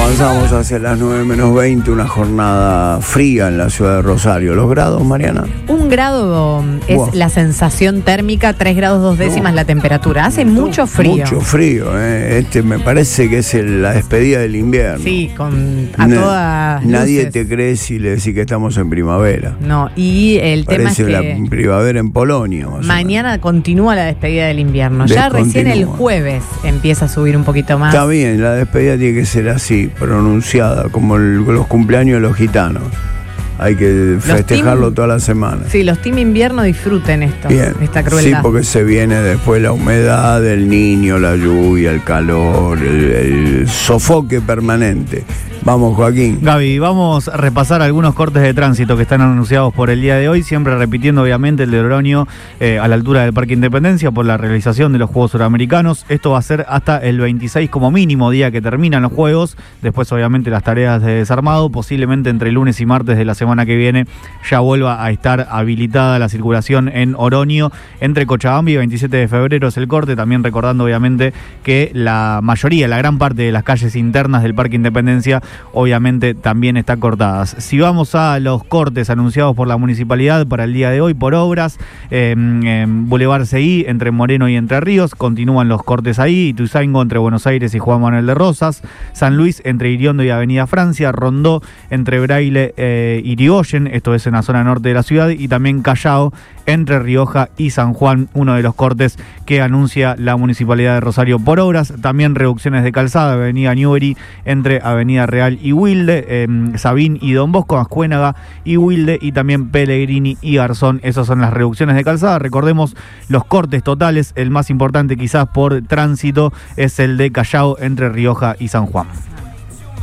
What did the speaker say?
Avanzamos hacia las 9:20, una jornada fría en la ciudad de Rosario. ¿Los grados, Mariana? 1 grado es la sensación térmica, 3 grados 2 décimas la temperatura. Hace mucho frío. Mucho frío, me parece que es la despedida del invierno. Sí, a todas nadie luces. te cree si le decís que estamos en primavera. No, y el tema es Parece que la primavera en Polonia. Más mañana continúa la despedida del invierno. Ya recién el jueves empieza a subir un poquito más. Está bien, la despedida tiene que ser así, pronunciada, como los cumpleaños de los gitanos. Hay que festejarlo toda la semana. Sí, los team invierno disfruten esta crueldad. Sí, porque se viene después la humedad, el niño, la lluvia, el calor, el sofoque permanente. Vamos, Joaquín. Gaby, vamos a repasar algunos cortes de tránsito que están anunciados por el día de hoy, siempre repitiendo obviamente el de Oroño a la altura del Parque Independencia por la realización de los Juegos Suramericanos. Esto va a ser hasta el 26 como mínimo, día que terminan los Juegos. Después obviamente las tareas de desarmado, posiblemente entre lunes y martes de la semana que viene ya vuelva a estar habilitada la circulación en Oroño entre Cochabamba y 27 de febrero es el corte, también recordando obviamente que la mayoría, la gran parte de las calles internas del Parque Independencia obviamente también están cortadas. Si vamos a los cortes anunciados por la municipalidad para el día de hoy por obras, Boulevard Seguí entre Moreno y Entre Ríos, continúan los cortes ahí, Ituzaingó entre Buenos Aires y Juan Manuel de Rosas, San Luis entre Iriondo y Avenida Francia, Rondó entre Braille y Irigoyen, esto es en la zona norte de la ciudad, y también Callao entre Rioja y San Juan, uno de los cortes que anuncia la Municipalidad de Rosario por obras. También reducciones de calzada, Avenida Newbery entre Avenida Real y Wilde, Sabín y Don Bosco, Ascuénaga y Wilde, y también Pellegrini y Garzón. Esas son las reducciones de calzada. Recordemos los cortes totales, el más importante quizás por tránsito es el de Callao entre Rioja y San Juan.